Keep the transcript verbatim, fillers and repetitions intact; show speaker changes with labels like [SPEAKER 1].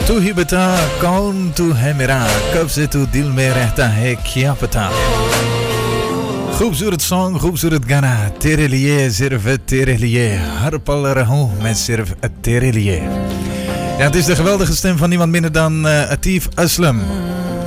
[SPEAKER 1] तू ही बता कौन तू है मेरा, कब से तू दिल में रहता है क्या पता। खूबसूरत सॉन्ग, खूबसूरत गाना, तेरे लिए सिर्फ तेरे लिए, हर पल रहूं मैं सिर्f तेरे लिए. Ja, het is de geweldige stem van niemand minder dan uh, Atif Aslam.